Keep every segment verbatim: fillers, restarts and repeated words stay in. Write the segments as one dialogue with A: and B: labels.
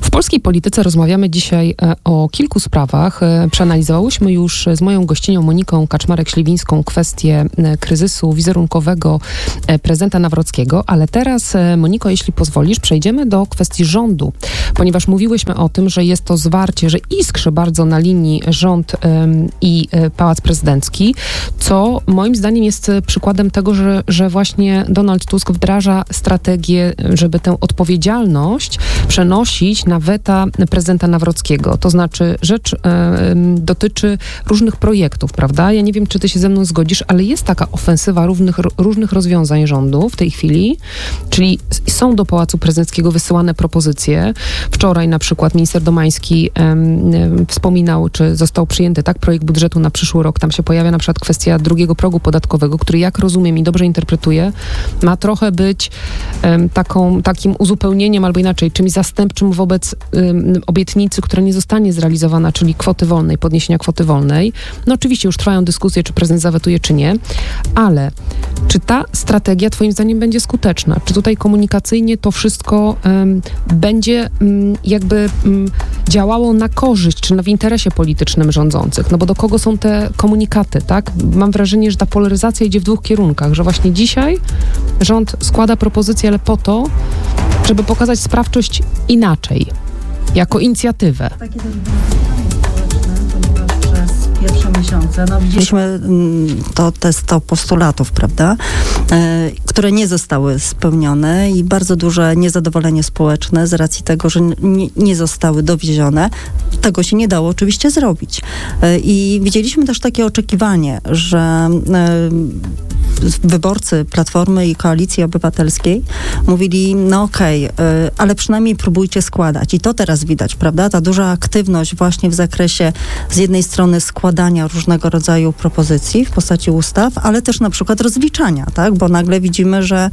A: W polskiej polityce rozmawiamy dzisiaj o kilku sprawach. Przeanalizowałyśmy już z moją gościnią Moniką Kaczmarek-Śliwińską kwestię kryzysu wizerunkowego prezydenta Nawrockiego, ale teraz, Moniko, jeśli pozwolisz, przejdziemy do kwestii rządu, ponieważ mówiłyśmy o tym, że jest to zwarcie, że iskrzy bardzo na linii rząd ym, i y, Pałac Prezydencki, co moim zdaniem jest przykładem tego, że, że właśnie Donald Tusk wdraża strategię, żeby tę odpowiedzialność przenosić na weta prezydenta Nawrockiego. To znaczy rzecz y, dotyczy różnych projektów, prawda? Ja nie wiem, czy ty się ze mną zgodzisz, ale jest taka ofensywa różnych, różnych rozwiązań rządu w tej chwili, czyli są do Pałacu Prezydenckiego wysyłane propozycje. Wczoraj na przykład minister Domański um, wspominał, czy został przyjęty tak projekt budżetu na przyszły rok. Tam się pojawia na przykład kwestia drugiego progu podatkowego, który, jak rozumiem i dobrze interpretuję, ma trochę być um, taką, takim uzupełnieniem albo inaczej, czymś zastępczym wobec um, obietnicy, która nie zostanie zrealizowana, czyli kwoty wolnej, podniesienia kwoty wolnej. No oczywiście już trwają dyskusje, czy prezydent zawetuje, czy nie, ale czy ta strategia twoim zdaniem będzie skuteczna? Czy tutaj komunikacyjnie to wszystko um, będzie um, jakby um, działało na korzyść, czy na w interesie politycznym rządzących? No bo do kogo są te komunikaty, tak? Mam wrażenie, że ta polaryzacja idzie w dwóch kierunkach, że właśnie dzisiaj rząd składa propozycje, ale po to, żeby pokazać sprawczość inaczej, jako inicjatywę.
B: Takie też pierwsze miesiące. No, widzieliśmy to, to sto postulatów, prawda, e, które nie zostały spełnione i bardzo duże niezadowolenie społeczne z racji tego, że nie, nie zostały dowiezione. Tego się nie dało oczywiście zrobić. E, I widzieliśmy też takie oczekiwanie, że e, wyborcy Platformy i Koalicji Obywatelskiej mówili, no okej, okay, ale przynajmniej próbujcie składać. I to teraz widać, prawda? Ta duża aktywność właśnie w zakresie z jednej strony składania różnego rodzaju propozycji w postaci ustaw, ale też na przykład rozliczania, tak? Bo nagle widzimy, że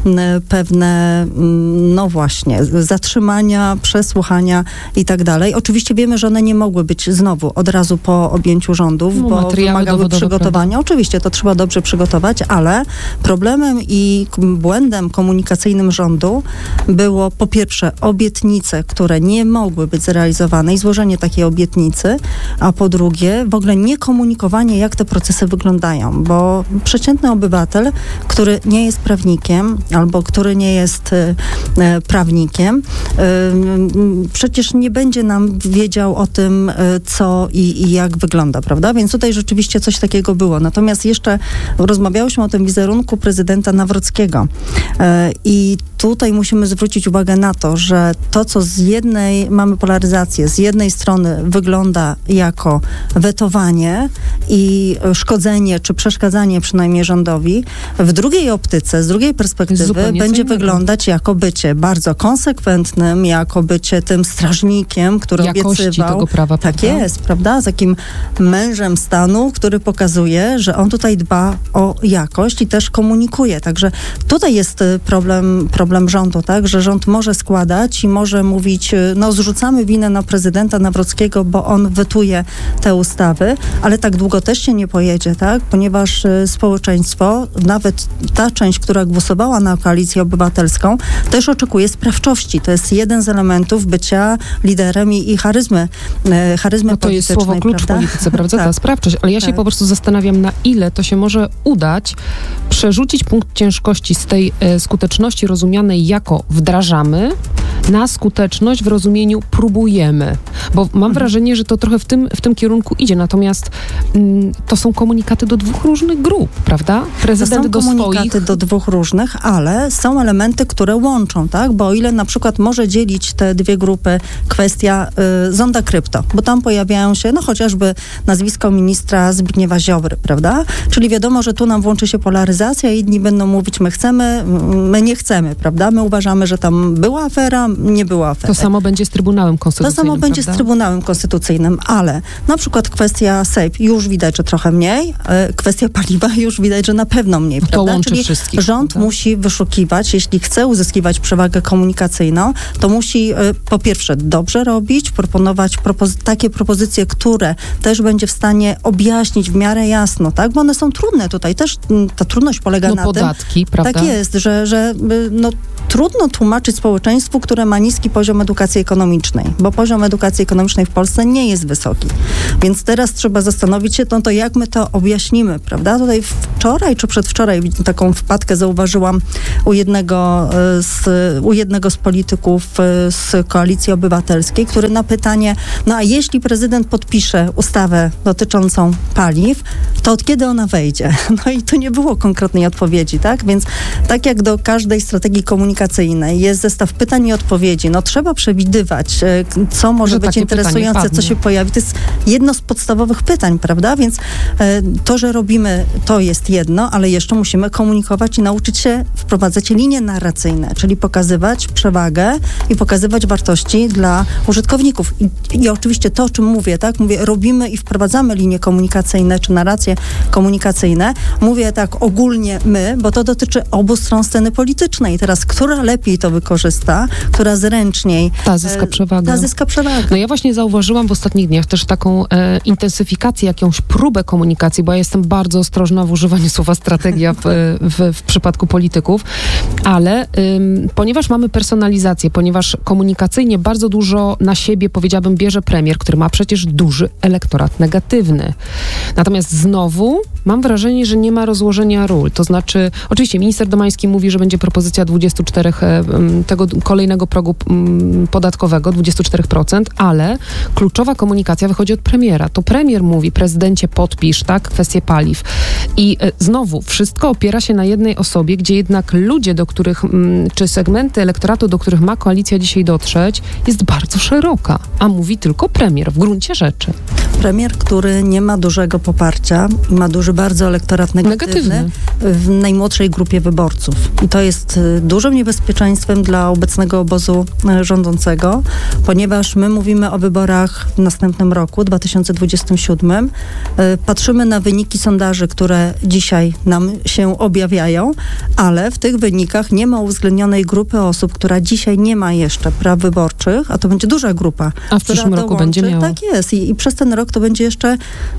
B: pewne, no właśnie, zatrzymania, przesłuchania i tak dalej. Oczywiście wiemy, że one nie mogły być znowu od razu po objęciu rządów, no, bo wymagały przygotowania. Prawda? Oczywiście to trzeba dobrze przygotować, ale problemem i błędem komunikacyjnym rządu było po pierwsze obietnice, które nie mogły być zrealizowane i złożenie takiej obietnicy, a po drugie w ogóle nie komunikowanie, jak te procesy wyglądają, bo przeciętny obywatel, który nie jest prawnikiem albo który nie jest e, prawnikiem, e, przecież nie będzie nam wiedział o tym, e, co i, i jak wygląda, prawda? Więc tutaj rzeczywiście coś takiego było. Natomiast jeszcze rozmawiałyśmy o tym wizerunku prezydenta Nawrockiego e, i tutaj musimy zwrócić uwagę na to, że to, co z jednej, mamy polaryzację, z jednej strony wygląda jako wetowanie i szkodzenie, czy przeszkadzanie przynajmniej rządowi, w drugiej optyce, z drugiej perspektywy będzie wyglądać jako bycie bardzo konsekwentnym, jako bycie tym strażnikiem, który
A: jakości
B: obiecywał.
A: Tego prawa,
B: tak
A: prawda?
B: jest, prawda? Z takim mężem stanu, który pokazuje, że on tutaj dba o jakość i też komunikuje. Także tutaj jest problem, problem rządu, tak? Że rząd może składać i może mówić, no zrzucamy winę na prezydenta Nawrockiego, bo on wetuje te ustawy, ale tak długo też się nie pojedzie, tak? Ponieważ y, społeczeństwo, nawet ta część, która głosowała na Koalicję Obywatelską, też oczekuje sprawczości. To jest jeden z elementów bycia liderem i, i charyzmy, y, charyzmy
A: no to jest słowo klucz prawda? W polityce, prawda?
B: tak.
A: Ta sprawczość. Ale ja się tak. po prostu zastanawiam, na ile to się może udać, przerzucić punkt ciężkości z tej y, skuteczności rozumianej jako wdrażamy, na skuteczność w rozumieniu próbujemy. Bo mam mhm. wrażenie, że to trochę w tym, w tym kierunku idzie. Natomiast mm, to są komunikaty do dwóch różnych grup, prawda? Prezydent
B: to są
A: do
B: komunikaty
A: swoich.
B: do dwóch różnych, ale są elementy, które łączą, tak? Bo o ile na przykład może dzielić te dwie grupy kwestia y, zonda krypto, bo tam pojawiają się, no chociażby nazwisko ministra Zbigniewa Ziobry, prawda? Czyli wiadomo, że tu nam włączy się polaryzacja i inni będą mówić, my chcemy, my nie chcemy, prawda? My uważamy, że tam była afera, nie była afera.
A: To samo będzie z Trybunałem Konstytucyjnym,
B: To samo będzie
A: prawda?
B: z Trybunałem Konstytucyjnym, ale na przykład kwestia S E P już widać, że trochę mniej, y, kwestia paliwa już widać, że na pewno mniej.
A: To
B: prawda?
A: łączy
B: Czyli
A: wszystkich.
B: rząd
A: prawda?
B: musi wyszukiwać, jeśli chce uzyskiwać przewagę komunikacyjną, to musi y, po pierwsze dobrze robić, proponować propozy- takie propozycje, które też będzie w stanie objaśnić w miarę jasno, tak? Bo one są trudne tutaj. Też m, ta trudność polega
A: No
B: na
A: podatki,
B: tym.
A: prawda?
B: Tak jest, że, że y, no, trudno tłumaczyć społeczeństwu, które ma niski poziom edukacji ekonomicznej, bo poziom edukacji ekonomicznej w Polsce nie jest wysoki. Więc teraz trzeba zastanowić się, no to jak my to objaśnimy, prawda? Tutaj wczoraj czy przedwczoraj taką wpadkę zauważyłam u jednego z, u jednego z polityków z Koalicji Obywatelskiej, który na pytanie, no a jeśli prezydent podpisze ustawę dotyczącą paliw, to od kiedy ona wejdzie? No i tu nie było konkretnej odpowiedzi, tak? Więc tak jak do każdej strategii komunikacyjnej jest zestaw pytań i odpowiedzi, no trzeba przewidywać, co może
A: Że
B: być
A: takie
B: interesujące, co się pojawi. To jest jedno z podstawowych pytań, prawda? Więc e, to, że robimy, to jest jedno, ale jeszcze musimy komunikować i nauczyć się wprowadzać linie narracyjne, czyli pokazywać przewagę i pokazywać wartości dla użytkowników. I, i oczywiście to, o czym mówię, tak? Mówię, robimy i wprowadzamy linie komunikacyjne, czy narracje komunikacyjne. Mówię tak ogólnie my, bo to dotyczy obu stron sceny politycznej. Teraz, która lepiej to wykorzysta, która zręczniej
A: Ta zyska przewagę.
B: Ta zyska przewagę.
A: No ja właśnie zauważyłam w ostatnich dniach też taką e, intensyfikację, jakąś próbę komunikacji, bo ja jestem bardzo ostrożna w używaniu słowa strategia w, w, w przypadku polityków, ale ym, ponieważ mamy personalizację, ponieważ komunikacyjnie bardzo dużo na siebie, powiedziałabym, bierze premier, który ma przecież duży elektorat negatywny. Natomiast znowu mam wrażenie, że nie ma rozłożenia ról. To znaczy, oczywiście minister Domański mówi, że będzie propozycja dwudziestu czterech e, tego kolejnego progu m, podatkowego, dwadzieścia cztery procent, ale kluczowa komunikacja wychodzi od premiera. To premier mówi, prezydencie podpisz, tak, kwestie paliw. I e, znowu, wszystko opiera się na jednej osobie, gdzie jednak ludzie, do których, m, czy segmenty elektoratu, do których ma koalicja dzisiaj dotrzeć, jest bardzo szeroka, a mówi tylko premier w gruncie rzeczy.
B: Premier, który nie ma dużego poparcia, ma duży bardzo elektorat negatywny,
A: Negatywny.
B: w najmłodszej grupie wyborców. I to jest y, dużym niebezpieczeństwem dla obecnego obozu y, rządzącego, ponieważ my mówimy o wyborach w następnym roku, dwa tysiące dwudziestym siódmym. Y, patrzymy na wyniki sondaży, które dzisiaj nam się objawiają, ale w tych wynikach nie ma uwzględnionej grupy osób, która dzisiaj nie ma jeszcze praw wyborczych, a to będzie duża grupa.
A: A w przyszłym roku
B: dołączy.
A: będzie miała.
B: Tak jest. I, i przez ten rok to będzie jeszcze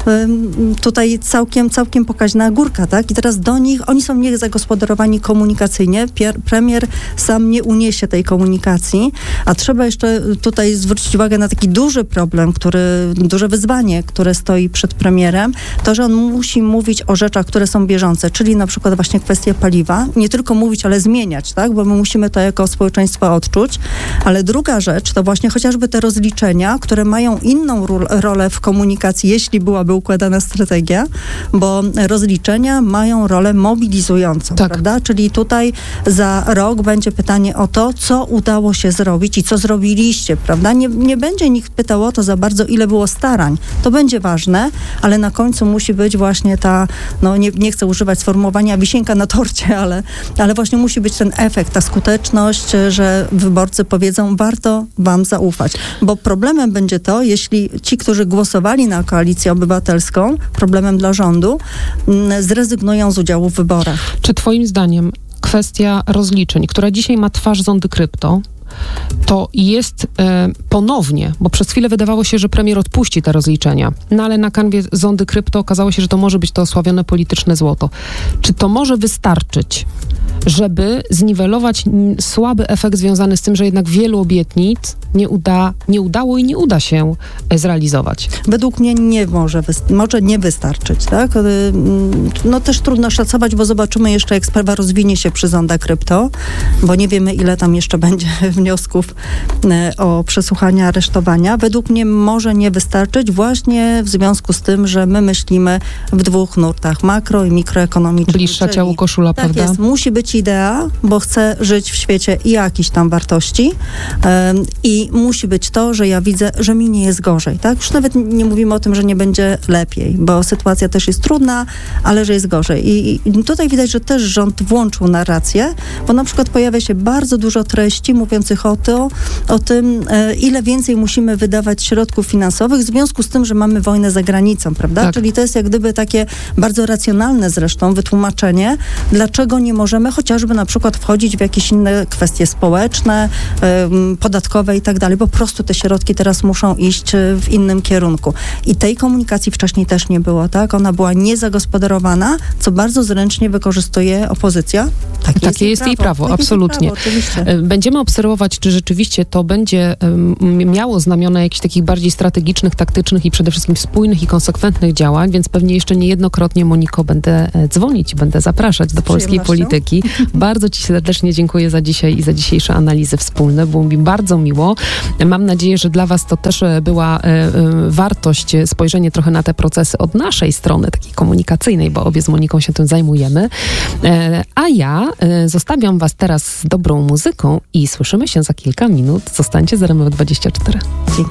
B: um, tutaj całkiem, całkiem pokaźna górka, tak? I teraz do nich, oni są niezagospodarowani komunikacyjnie. Pier, premier sam nie uniesie tej komunikacji, a trzeba jeszcze tutaj zwrócić uwagę na taki duży problem, który, duże wyzwanie, które stoi przed premierem, to, że on musi mówić o rzeczach, które są bieżące, czyli na przykład właśnie kwestia paliwa. Nie tylko mówić, ale zmieniać, tak? Bo my musimy to jako społeczeństwo odczuć. Ale druga rzecz to właśnie chociażby te rozliczenia, które mają inną ro- rolę w komunikacji, jeśli byłaby układana strategia, bo rozliczenia mają rolę mobilizującą,
A: tak.
B: prawda? Czyli tutaj za rok będzie pytanie o to, co udało się zrobić i co zrobiliście, prawda? Nie, nie będzie nikt pytał o to za bardzo, ile było starań. To będzie ważne, ale na końcu musi być właśnie ta, no nie, nie chcę używać sformułowania wisienka na torcie, ale, ale właśnie musi być ten efekt, ta skuteczność, że wyborcy powiedzą, warto wam zaufać. Bo problemem będzie to, jeśli ci, którzy głosowali na Koalicję Obywatelską, problemem dla rządu, zrezygnują z udziału w wyborach.
A: Czy twoim zdaniem kwestia rozliczeń, która dzisiaj ma twarz zondy krypto, to jest e, ponownie, bo przez chwilę wydawało się, że premier odpuści te rozliczenia, no ale na kanwie zondy krypto okazało się, że to może być to osławione polityczne złoto. Czy to może wystarczyć, żeby zniwelować słaby efekt związany z tym, że jednak wielu obietnic nie, uda, nie udało i nie uda się zrealizować?
B: Według mnie nie może, może nie wystarczyć, tak? No też trudno szacować, bo zobaczymy jeszcze, jak sprawa rozwinie się przy zonda krypto, bo nie wiemy, ile tam jeszcze będzie wniosków o przesłuchania, aresztowania. Według mnie może nie wystarczyć właśnie w związku z tym, że my myślimy w dwóch nurtach, makro i mikroekonomicznych.
A: Bliższa
B: czyli,
A: ciału koszula,
B: tak
A: prawda?
B: Jest, musi być idea, bo chcę żyć w świecie jakichś tam wartości um, i musi być to, że ja widzę, że mi nie jest gorzej, tak? Już nawet nie mówimy o tym, że nie będzie lepiej, bo sytuacja też jest trudna, ale że jest gorzej. I, i tutaj widać, że też rząd włączył narrację, bo na przykład pojawia się bardzo dużo treści mówiących o, to, o tym, e, ile więcej musimy wydawać środków finansowych w związku z tym, że mamy wojnę za granicą, prawda?
A: Tak.
B: Czyli to jest jak gdyby takie bardzo racjonalne zresztą wytłumaczenie, dlaczego nie możemy chociażby na przykład wchodzić w jakieś inne kwestie społeczne, y, podatkowe i tak dalej. Po prostu te środki teraz muszą iść w innym kierunku. I tej komunikacji wcześniej też nie było, tak? Ona była niezagospodarowana, co bardzo zręcznie wykorzystuje opozycja. Takie,
A: Takie jest jej prawo,
B: Takie
A: absolutnie.
B: jest jej prawo, oczywiście.
A: Będziemy obserwować, czy rzeczywiście to będzie um, miało znamiona jakichś takich bardziej strategicznych, taktycznych i przede wszystkim spójnych i konsekwentnych działań, więc pewnie jeszcze niejednokrotnie, Moniko, będę dzwonić, będę zapraszać do polskiej polityki. Bardzo Ci serdecznie dziękuję za dzisiaj i za dzisiejsze analizy wspólne. Było mi bardzo miło. Mam nadzieję, że dla Was to też była e, e, wartość spojrzenie trochę na te procesy od naszej strony, takiej komunikacyjnej, bo obie z Moniką się tym zajmujemy. E, a ja e, zostawiam Was teraz z dobrą muzyką i słyszymy się za kilka minut. Zostańcie z R M F dwadzieścia cztery.
B: Dzięki.